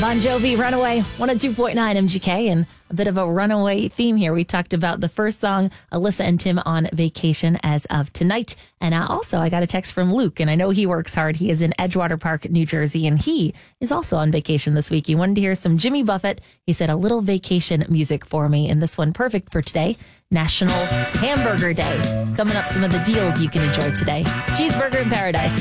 Bon Jovi, Runaway, 102.9 MGK, and a bit of a runaway theme here. We talked about the first song, Alyssa and Tim on vacation as of tonight. And also, I got a text from Luke, and I know he works hard. He is in Edgewater Park, New Jersey, and he is also on vacation this week. He wanted to hear some Jimmy Buffett. He said, a little vacation music for me, and this one perfect for today, National Hamburger Day. Coming up, some of the deals you can enjoy today. Cheeseburger in Paradise.